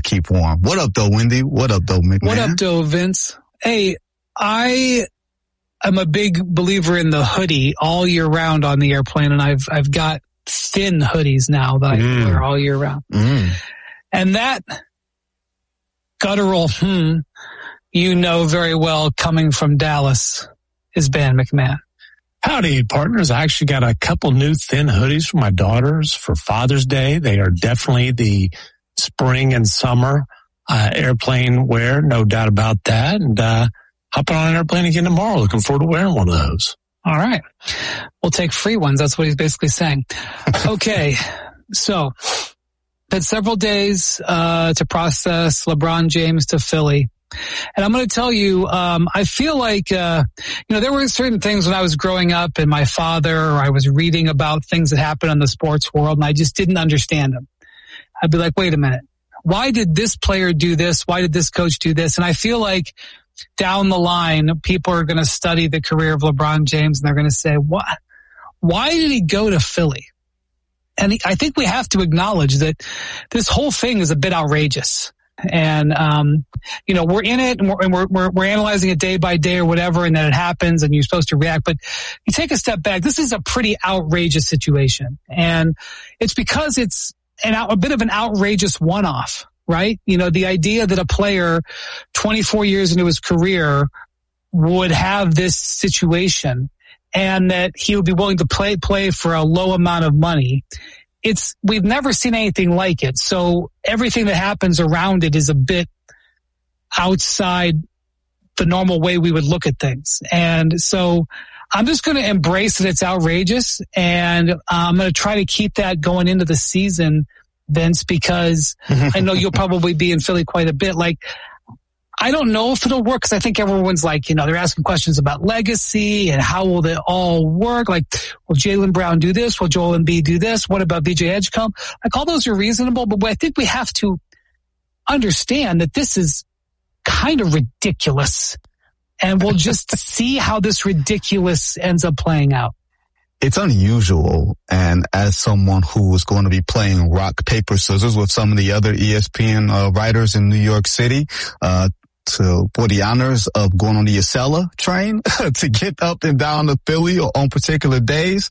keep warm. What up, though, Wendy? What up, though, McMahon? What up, though, Vince? Hey, I am a big believer in the hoodie all year round on the airplane, and I've got thin hoodies now that I wear all year round. And that guttural, you know very well, coming from Dallas, is Ben McMahon. Howdy, partners. I actually got a couple new thin hoodies for my daughters for Father's Day. They are definitely the spring and summer airplane wear, no doubt about that. And hopping on an airplane again tomorrow. Looking forward to wearing one of those. All right. We'll take free ones. That's what he's basically saying. Okay. So, had several days to process LeBron James to Philly. And I'm going to tell you, I feel like, there were certain things when I was growing up and my father, or I was reading about things that happened in the sports world, and I just didn't understand them. I'd be like, wait a minute. Why did this player do this? Why did this coach do this? And I feel like down the line, people are going to study the career of LeBron James and they're going to say, what? Why did he go to Philly? And I think we have to acknowledge that this whole thing is a bit outrageous. And, we're in it and we're analyzing it day by day or whatever, and then it happens and you're supposed to react. But you take a step back. This is a pretty outrageous situation. And it's because it's a bit of an outrageous one-off, right? The idea that a player 24 years into his career would have this situation and that he would be willing to play for a low amount of money. We've never seen anything like it. So everything that happens around it is a bit outside the normal way we would look at things. And so I'm just going to embrace that it's outrageous, and I'm going to try to keep that going into the season, Vince, because I know you'll probably be in Philly quite a bit. Like, I don't know if it'll work, because I think everyone's like, they're asking questions about legacy and how will it all work? Like, will Jaylen Brown do this? Will Joel Embiid do this? What about BJ Edgecombe? Like, all those are reasonable, but I think we have to understand that this is kind of ridiculous, and we'll just see how this ridiculous ends up playing out. It's unusual, and as someone who is going to be playing rock, paper, scissors with some of the other ESPN writers in New York City, for the honors of going on the Acela train to get up and down to Philly on particular days,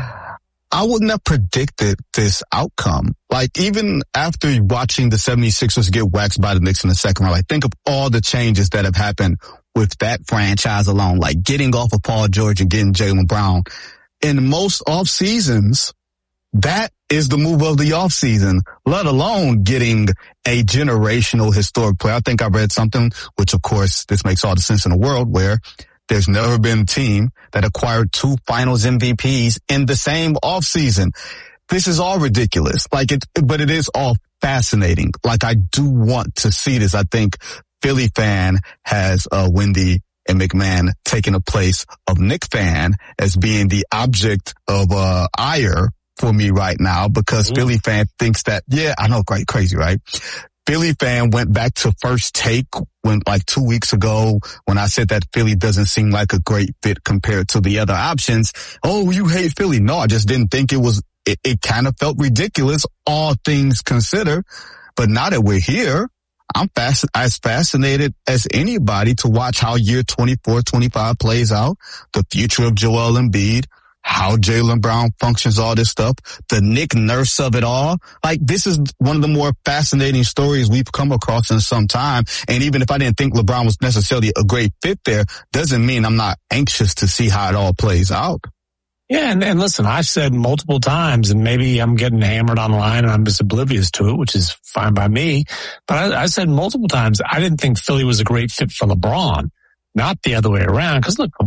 I wouldn't have predicted this outcome. Like, even after watching the 76ers get waxed by the Knicks in the second round, think of all the changes that have happened with that franchise alone, like getting off of Paul George and getting Jaylen Brown. In most off seasons, that is the move of the off season, let alone getting a generational historic player. I think I read something, which of course, this makes all the sense in the world, where there's never been a team that acquired 2 finals MVPs in the same off season. This is all ridiculous. But it is all fascinating. Like, I do want to see this. I think Philly fan has, Wendy and McMahon taking a place of Knick fan as being the object of ire for me right now, because Philly fan thinks that, I know, crazy, right? Philly fan went back to First Take when 2 weeks ago when I said that Philly doesn't seem like a great fit compared to the other options. Oh, you hate Philly. No, I just didn't think it kind of felt ridiculous, all things considered. But now that we're here, I'm as fascinated as anybody to watch how year 24, 25 plays out, the future of Joel Embiid, how Jaylen Brown functions, all this stuff, the Nick Nurse of it all. Like, this is one of the more fascinating stories we've come across in some time. And even if I didn't think LeBron was necessarily a great fit there, doesn't mean I'm not anxious to see how it all plays out. Yeah, and listen, I've said multiple times, and maybe I'm getting hammered online and I'm just oblivious to it, which is fine by me. But I said multiple times, I didn't think Philly was a great fit for LeBron, not the other way around. Because look,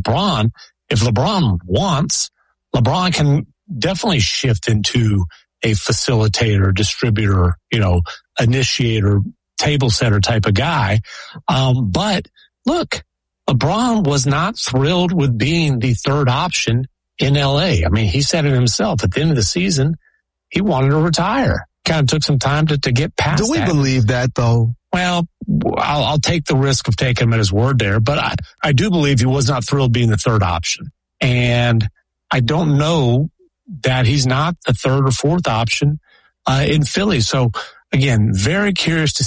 if LeBron wants, LeBron can definitely shift into a facilitator, distributor, initiator, table setter type of guy. But look, LeBron was not thrilled with being the third option in LA. I mean, he said it himself. At the end of the season, he wanted to retire. Kind of took some time to get past that. Do we believe that, though? Well, I'll take the risk of taking him at his word there, but I do believe he was not thrilled being the third option. And I don't know that he's not the third or fourth option in Philly. So, again, very curious to